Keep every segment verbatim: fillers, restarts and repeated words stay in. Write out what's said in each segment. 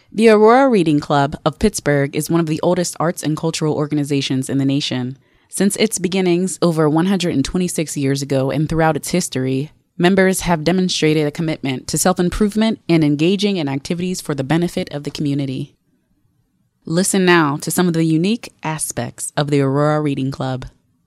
The Aurora Reading Club of Pittsburgh is one of the oldest arts and cultural organizations in the nation. Since its beginnings over one hundred twenty-six years ago and throughout its history, members have demonstrated a commitment to self-improvement and engaging in activities for the benefit of the community. Listen now to some of the unique aspects of the Aurora Reading Club.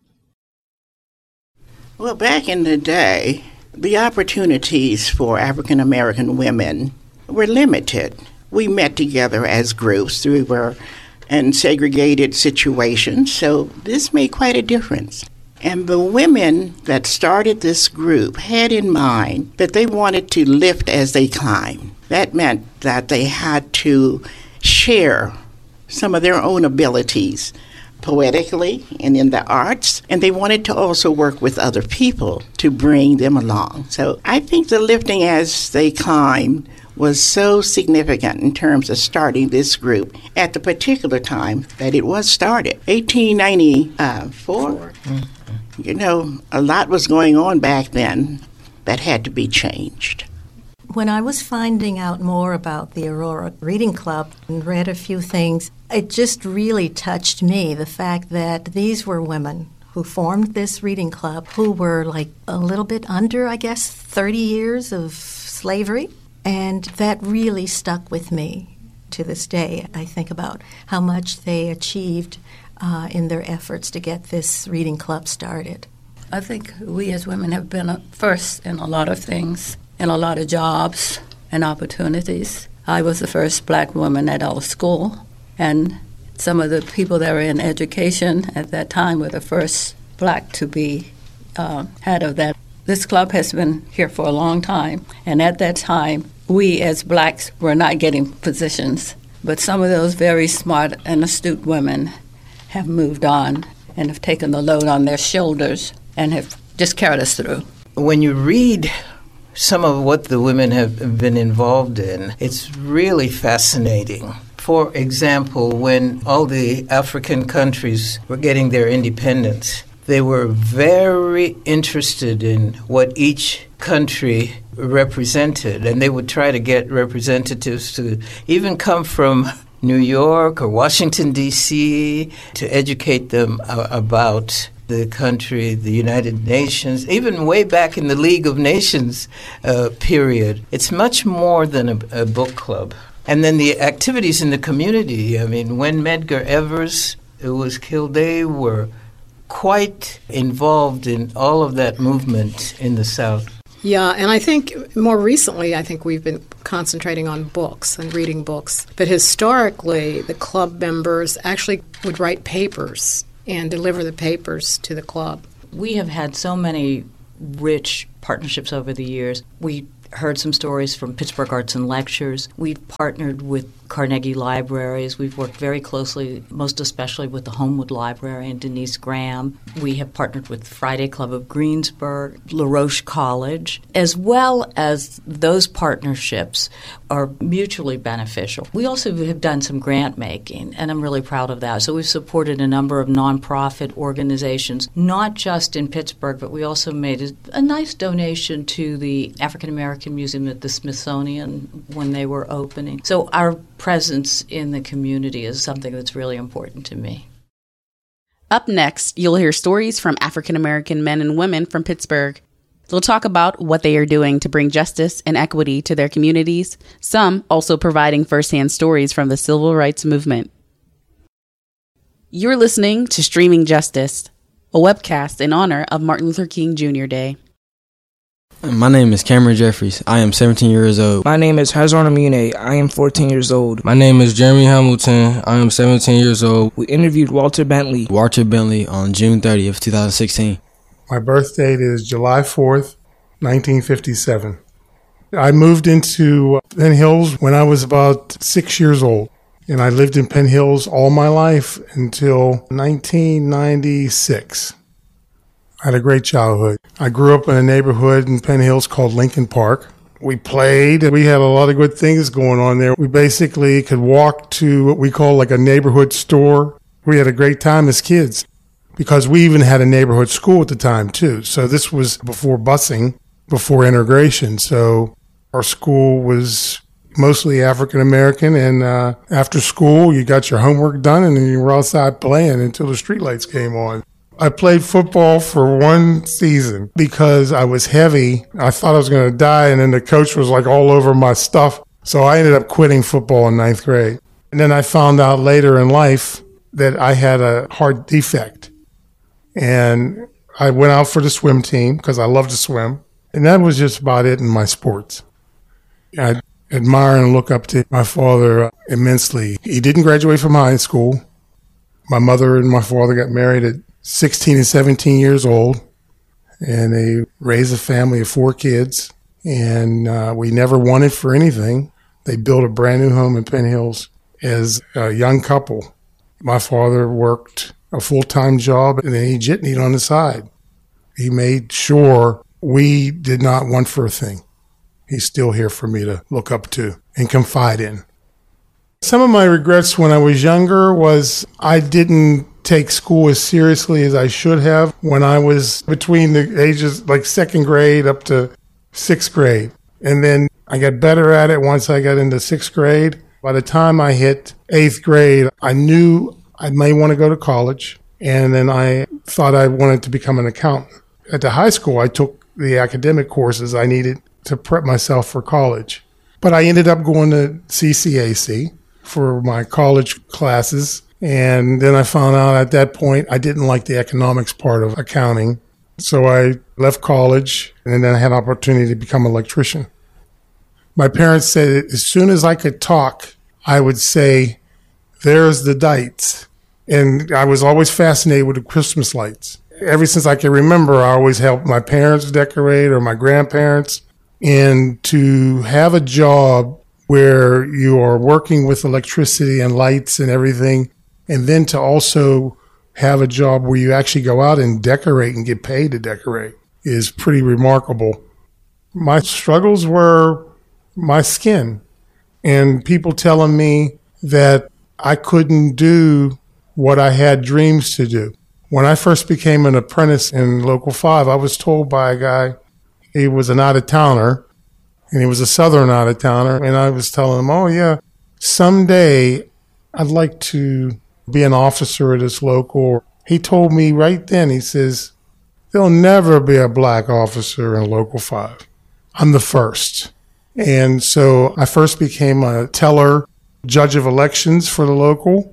Well, back in the day, the opportunities for African American women were limited. We met together as groups. We were in segregated situations, so this made quite a difference. And the women that started this group had in mind that they wanted to lift as they climbed. That meant that they had to share some of their own abilities poetically and in the arts, and they wanted to also work with other people to bring them along. So I think the lifting as they climbed was so significant in terms of starting this group at the particular time that it was started, eighteen ninety-four. Mm-hmm. You know, a lot was going on back then that had to be changed. When I was finding out more about the Aurora Reading Club and read a few things, it just really touched me, the fact that these were women who formed this reading club who were like a little bit under, I guess, thirty years of slavery. And that really stuck with me to this day. I think about how much they achieved uh, in their efforts to get this reading club started. I think we as women have been first in a lot of things, in a lot of jobs and opportunities. I was the first black woman at our school, and some of the people that were in education at that time were the first black to be uh, head of that. This club has been here for a long time, and at that time, we as blacks were not getting positions. But some of those very smart and astute women have moved on and have taken the load on their shoulders and have just carried us through. When you read some of what the women have been involved in, it's really fascinating. For example, when all the African countries were getting their independence, they were very interested in what each country represented, and they would try to get representatives to even come from New York or Washington, D C to educate them uh, about the country, the United Nations, even way back in the League of Nations uh, period. It's much more than a, a book club. And then the activities in the community, I mean, when Medgar Evers was killed, they were quite involved in all of that movement in the South. Yeah, and I think more recently, I think we've been concentrating on books and reading books. But historically, the club members actually would write papers and deliver the papers to the club. We have had so many rich partnerships over the years. We heard some stories from Pittsburgh Arts and Lectures. We've partnered with Carnegie Libraries. We've worked very closely, most especially with the Homewood Library and Denise Graham. We have partnered with Friday Club of Greensburg, LaRoche College, as well as those partnerships are mutually beneficial. We also have done some grant making, and I'm really proud of that. So we've supported a number of nonprofit organizations, not just in Pittsburgh, but we also made a, a nice donation to the African American Museum at the Smithsonian when they were opening. So our presence in the community is something that's really important to me. Up next, you'll hear stories from African American men and women from Pittsburgh. They'll talk about what they are doing to bring justice and equity to their communities, some also providing firsthand stories from the civil rights movement. You're listening to Streaming Justice, a webcast in honor of Martin Luther King Junior Day. My name is Cameron Jeffries. I am seventeen years old. My name is Hazarn Amune. I am fourteen years old. My name is Jeremy Hamilton. I am seventeen years old. We interviewed Walter Bentley. Walter Bentley on June thirtieth, twenty sixteen. My birth date is July fourth, nineteen fifty-seven. I moved into Penn Hills when I was about six years old, and I lived in Penn Hills all my life until nineteen ninety-six. I had a great childhood. I grew up in a neighborhood in Penn Hills called Lincoln Park. We played. We had a lot of good things going on there. We basically could walk to what we call like a neighborhood store. We had a great time as kids because we even had a neighborhood school at the time too. So this was before busing, before integration. So our school was mostly African American. And uh, after school, you got your homework done, and then you were outside playing until the streetlights came on. I played football for one season because I was heavy. I thought I was going to die, and then the coach was like all over my stuff. So I ended up quitting football in ninth grade. And then I found out later in life that I had a heart defect. And I went out for the swim team because I love to swim. And that was just about it in my sports. I admire and look up to my father immensely. He didn't graduate from high school. My mother and my father got married at sixteen and seventeen years old, and they raised a family of four kids, and uh, we never wanted for anything. They built a brand new home in Penn Hills as a young couple. My father worked a full-time job, and then he jitneyed on the side. He made sure we did not want for a thing. He's still here for me to look up to and confide in. Some of my regrets when I was younger was I didn't take school as seriously as I should have when I was between the ages like second grade up to sixth grade. And then I got better at it once I got into sixth grade. By the time I hit eighth grade, I knew I may want to go to college. And then I thought I wanted to become an accountant. At the high school, I took the academic courses I needed to prep myself for college. But I ended up going to C C A C for my college classes. And then I found out at that point I didn't like the economics part of accounting. So I left college, and then I had an opportunity to become an electrician. My parents said that as soon as I could talk, I would say, "There's the lights." And I was always fascinated with the Christmas lights. Ever since I can remember, I always helped my parents decorate or my grandparents. And to have a job where you are working with electricity and lights and everything, and then to also have a job where you actually go out and decorate and get paid to decorate is pretty remarkable. My struggles were my skin and people telling me that I couldn't do what I had dreams to do. When I first became an apprentice in Local five, I was told by a guy, he was an out-of-towner, and he was a southern out-of-towner, and I was telling him, oh, yeah, someday I'd like to be an officer at this local. He told me right then, he says, there'll never be a black officer in Local five. I'm the first. And so I first became a teller, judge of elections for the local.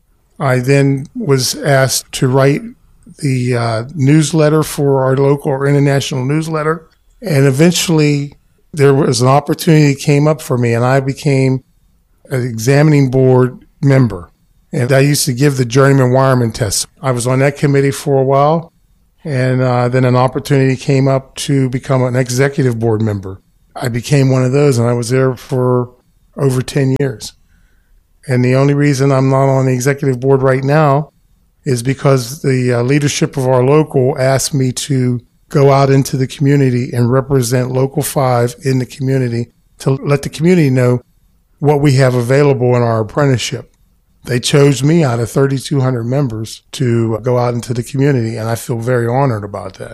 I then was asked to write the uh, newsletter for our local or international newsletter. And eventually there was an opportunity that came up for me, and I became an examining board member. And I used to give the journeyman wireman test. I was on that committee for a while, and uh, then an opportunity came up to become an executive board member. I became one of those, and I was there for over ten years. And the only reason I'm not on the executive board right now is because the uh, leadership of our local asked me to go out into the community and represent Local five in the community to let the community know what we have available in our apprenticeship. They chose me out of thirty-two hundred members to go out into the community, and I feel very honored about that.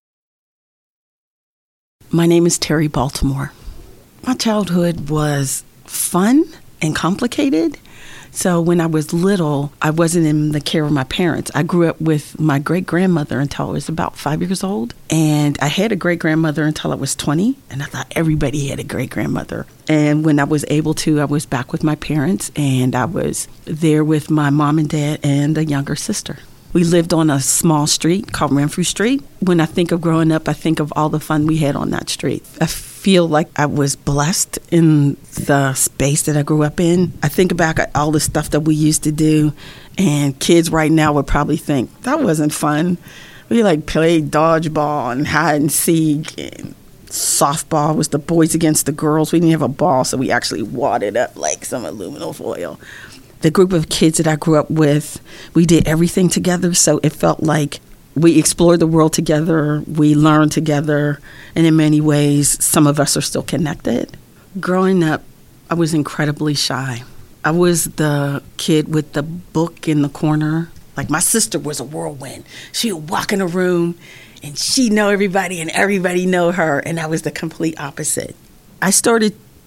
My name is Terry Baltimore. My childhood was fun and complicated. So when I was little, I wasn't in the care of my parents. I grew up with my great-grandmother until I was about five years old. And I had a great-grandmother until I was twenty. And I thought everybody had a great-grandmother. And when I was able to, I was back with my parents. And I was there with my mom and dad and a younger sister. We lived on a small street called Renfrew Street. When I think of growing up, I think of all the fun we had on that street. I feel like I was blessed in the space that I grew up in. I think back at all the stuff that we used to do, and kids right now would probably think, that wasn't fun. We like played dodgeball and hide and seek, and softball was the boys against the girls. We didn't have a ball, so we actually wadded up like some aluminum foil. The group of kids that I grew up with, we did everything together, so it felt like we explored the world together, we learned together, and in many ways, some of us are still connected. Growing up, I was incredibly shy. I was the kid with the book in the corner. Like, my sister was a whirlwind. She would walk in a room, and she'd know everybody, and everybody know her, and I was the complete opposite. I started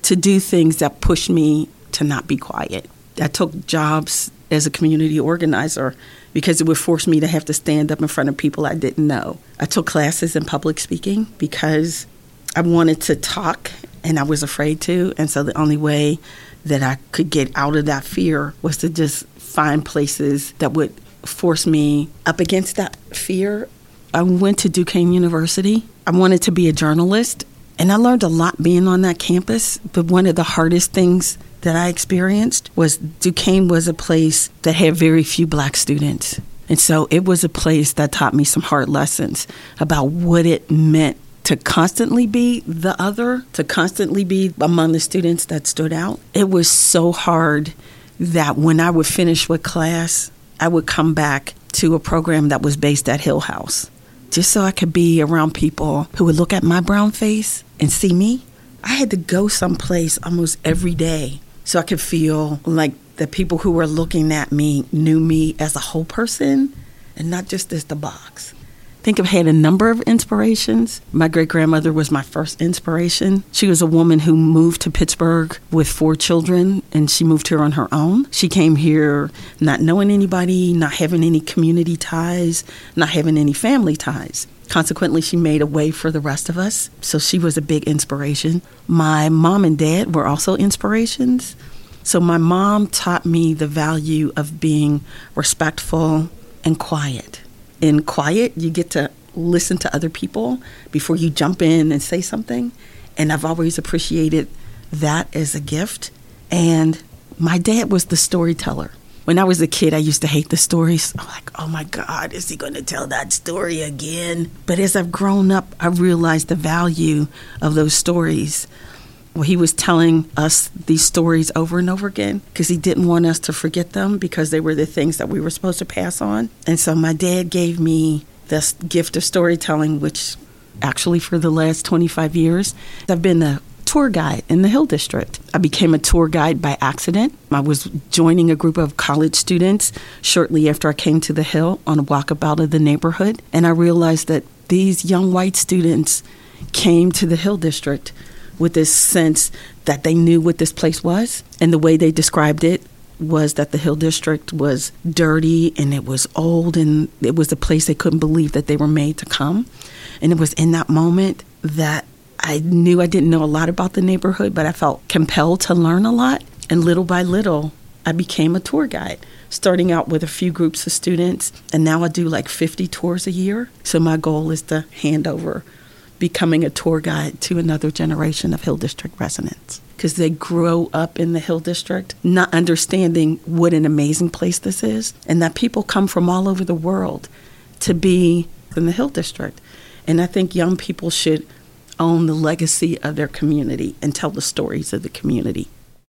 to do things that pushed me to not be quiet. I took jobs as a community organizer because it would force me to have to stand up in front of people I didn't know. I took classes in public speaking because I wanted to talk and I was afraid to. And so the only way that I could get out of that fear was to just find places that would force me up against that fear. I went to Duquesne University. I wanted to be a journalist, and I learned a lot being on that campus. But one of the hardest things that I experienced was Duquesne was a place that had very few black students. And so it was a place that taught me some hard lessons about what it meant to constantly be the other, to constantly be among the students that stood out. It was so hard that when I would finish with class, I would come back to a program that was based at Hill House, just so I could be around people who would look at my brown face and see me. I had to go someplace almost every day so I could feel like the people who were looking at me knew me as a whole person and not just as the box. I think I've had a number of inspirations. My great-grandmother was my first inspiration. She was a woman who moved to Pittsburgh with four children, and she moved here on her own. She came here not knowing anybody, not having any community ties, not having any family ties. Consequently, she made a way for the rest of us, so she was a big inspiration. My mom and dad were also inspirations. So my mom taught me the value of being respectful and quiet. In quiet, you get to listen to other people before you jump in and say something. And I've always appreciated that as a gift. And my dad was the storyteller. When I was a kid, I used to hate the stories. I'm like, oh my God, is he going to tell that story again? But as I've grown up, I realized the value of those stories. Well, he was telling us these stories over and over again because he didn't want us to forget them because they were the things that we were supposed to pass on. And so my dad gave me this gift of storytelling, which actually for the last twenty-five years, I've been a tour guide in the Hill District. I became a tour guide by accident. I was joining a group of college students shortly after I came to the Hill on a walkabout of the neighborhood. And I realized that these young white students came to the Hill District with this sense that they knew what this place was. And the way they described it was that the Hill District was dirty and it was old and it was a place they couldn't believe that they were made to come. And it was in that moment that I knew I didn't know a lot about the neighborhood, but I felt compelled to learn a lot. And little by little, I became a tour guide, starting out with a few groups of students. And now I do like fifty tours a year. So my goal is to hand over becoming a tour guide to another generation of Hill District residents because they grow up in the Hill District not understanding what an amazing place this is and that people come from all over the world to be in the Hill District. And I think young people should own the legacy of their community and tell the stories of the community.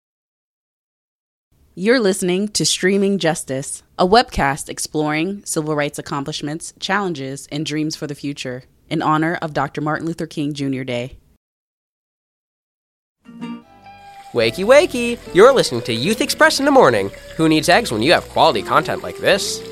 You're listening to Streaming Justice, a webcast exploring civil rights accomplishments, challenges, and dreams for the future, in honor of Doctor Martin Luther King Junior Day. Wakey, wakey! You're listening to Youth Express in the Morning. Who needs eggs when you have quality content like this?